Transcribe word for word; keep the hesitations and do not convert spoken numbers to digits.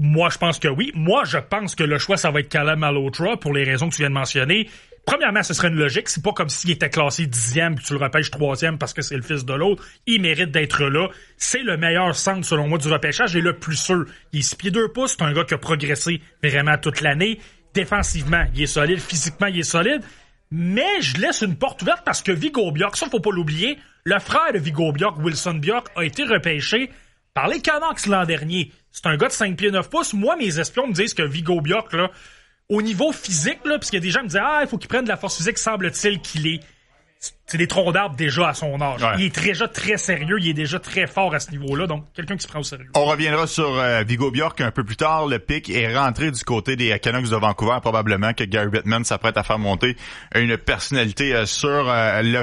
Moi, je pense que oui. Moi, je pense que le choix, ça va être Callum Malhotra pour les raisons que tu viens de mentionner. Premièrement, ce serait une logique. C'est pas comme s'il était classé dixième puis tu le repêches troisième parce que c'est le fils de l'autre. Il mérite d'être là. C'est le meilleur centre, selon moi, du repêchage et le plus sûr. Il est six pieds deux pouces. C'est un gars qui a progressé vraiment toute l'année. Défensivement, il est solide. Physiquement, il est solide. Mais je laisse une porte ouverte parce que Viggo Bjork, ça, faut pas l'oublier, le frère de Viggo Bjork, Wilson Bjork, a été repêché par les Canucks l'an dernier. C'est un gars de cinq pieds neuf pouces. Moi, mes espions me disent que Viggo Bjork, là, au niveau physique, là, parce qu'il y a des gens qui me disent « Ah, il faut qu'il prenne de la force physique, semble-t-il qu'il est. » C'est des troncs d'arbres déjà à son âge. Ouais. Il est déjà très sérieux, il est déjà très fort à ce niveau-là, donc quelqu'un qui se prend au sérieux. On reviendra sur euh, Viggo Bjork un peu plus tard. Le pic est rentré du côté des Canucks de Vancouver. Probablement que Gary Bettman s'apprête à faire monter une personnalité euh, sur euh, le